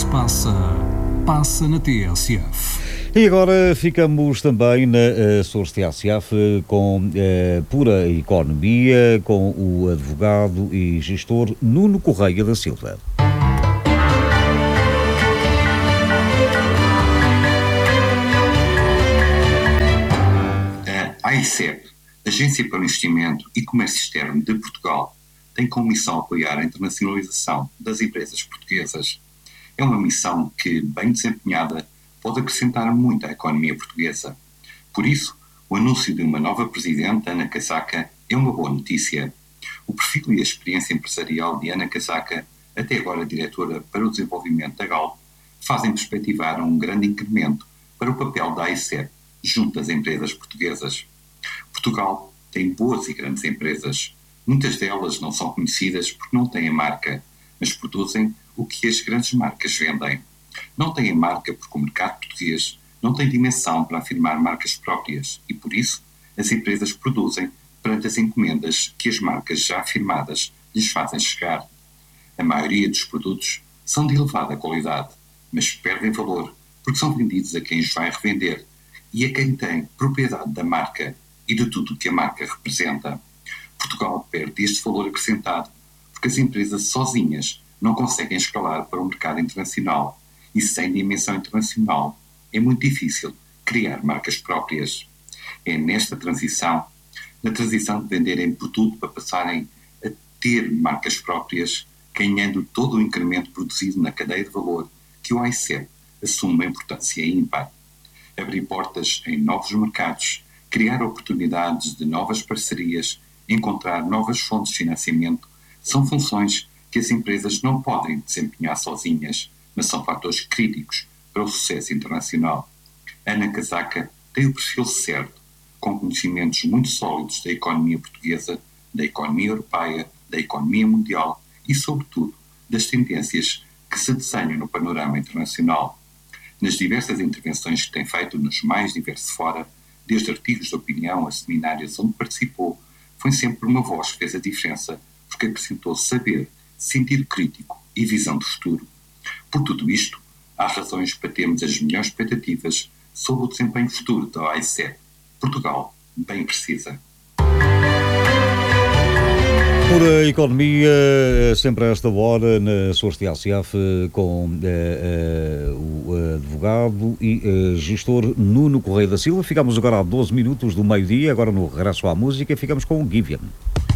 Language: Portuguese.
passa, passa na TSF. E agora ficamos também na Source TSF com Pura Economia, com o advogado e gestor Nuno Correia da Silva. A AICEP, Agência para o Investimento e Comércio Externo de Portugal, tem como missão apoiar a internacionalização das empresas portuguesas. É uma missão que, bem desempenhada, pode acrescentar muito à economia portuguesa. Por isso, o anúncio de uma nova presidente, Ana Casaca, é uma boa notícia. O perfil e a experiência empresarial de Ana Casaca, até agora diretora para o desenvolvimento da Galp, fazem perspectivar um grande incremento para o papel da AICEP junto às empresas portuguesas. Portugal tem boas e grandes empresas. Muitas delas não são conhecidas porque não têm marca, mas produzem o que as grandes marcas vendem. Não têm marca porque o mercado português não tem dimensão para afirmar marcas próprias e, por isso, as empresas produzem perante as encomendas que as marcas já afirmadas lhes fazem chegar. A maioria dos produtos são de elevada qualidade, mas perdem valor porque são vendidos a quem os vai revender e a quem tem propriedade da marca e de tudo o que a marca representa. Portugal perde este valor acrescentado porque as empresas sozinhas não conseguem escalar para o mercado internacional e sem dimensão internacional é muito difícil criar marcas próprias. É nesta transição, na transição de venderem produto para passarem a ter marcas próprias, ganhando todo o incremento produzido na cadeia de valor, que o AICEP assume uma importância ímpar. Abrir portas em novos mercados, criar oportunidades de novas parcerias, encontrar novas fontes de financiamento, são funções que as empresas não podem desempenhar sozinhas, mas são fatores críticos para o sucesso internacional. Ana Casaca tem o perfil certo, com conhecimentos muito sólidos da economia portuguesa, da economia europeia, da economia mundial e, sobretudo, das tendências que se desenham no panorama internacional. Nas diversas intervenções que tem feito nos mais diversos fora, desde artigos de opinião a seminários onde participou, foi sempre uma voz que fez a diferença, porque acrescentou saber, sentido crítico e visão de futuro. Por tudo isto, há razões para termos as melhores expectativas sobre o desempenho futuro da AICEP. Portugal bem precisa. Por a economia, sempre a esta hora, na Source TSF, com o advogado e gestor Nuno Correia da Silva. Ficamos agora a 12 minutos do meio-dia, agora no regresso à música, ficamos com o Givian.